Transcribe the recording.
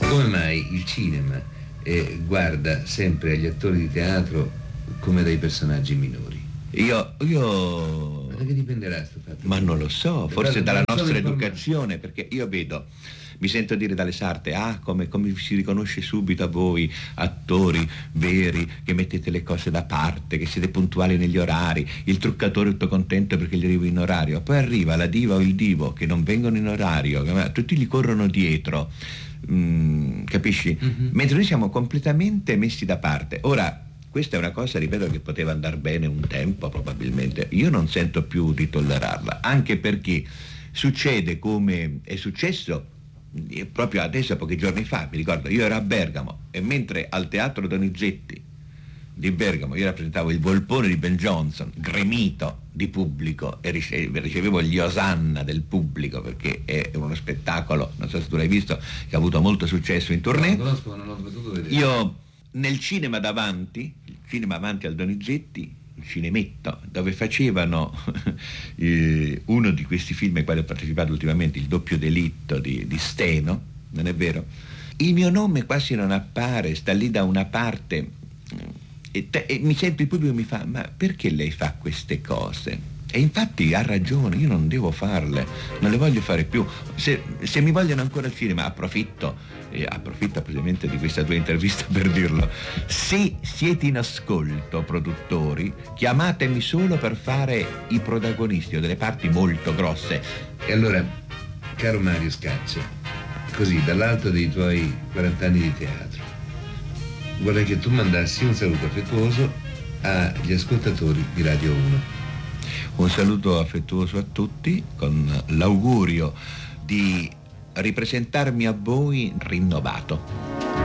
Come mai il cinema guarda sempre agli attori di teatro come dei personaggi minori? Io... Ma da che dipenderà sto fatto? Ma non lo so, forse dalla nostra educazione, perché perché io vedo, mi sento dire dalle sarte, come si riconosce subito a voi, attori veri, che mettete le cose da parte, che siete puntuali negli orari, il truccatore tutto contento perché gli arriva in orario, poi arriva la diva o il divo che non vengono in orario, tutti gli corrono dietro, capisci? Mhm. Mentre noi siamo completamente messi da parte. Ora, questa è una cosa, ripeto, che poteva andare bene un tempo probabilmente. Io non sento più di tollerarla, anche perché succede come è successo proprio adesso, pochi giorni fa. Mi ricordo, io ero a Bergamo e mentre al Teatro Donizetti di Bergamo io rappresentavo il Volpone di Ben Jonson, gremito di pubblico, e ricevevo gli osanna del pubblico, perché è uno spettacolo, non so se tu l'hai visto, che ha avuto molto successo in tournée. No, conosco, non l'ho potuto vedere. Io nel cinema davanti, il cinema avanti al Donizetti, il cinemetto, dove facevano uno di questi film ai quali ho partecipato ultimamente, Il doppio delitto di Steno, non è vero? Il mio nome quasi non appare, sta lì da una parte, e mi sento il pubblico, mi fa: ma perché lei fa queste cose? E infatti ha ragione, io non devo farle, non le voglio fare più. Se mi vogliono ancora al cinema, approfitto precisamente di questa tua intervista per dirlo. Se siete in ascolto, produttori, chiamatemi solo per fare i protagonisti o delle parti molto grosse. E allora, caro Mario Scaccia, così dall'alto dei tuoi 40 anni di teatro, vorrei che tu mandassi un saluto affettuoso agli ascoltatori di Radio 1. Un saluto affettuoso a tutti, con l'augurio di ripresentarmi a voi rinnovato.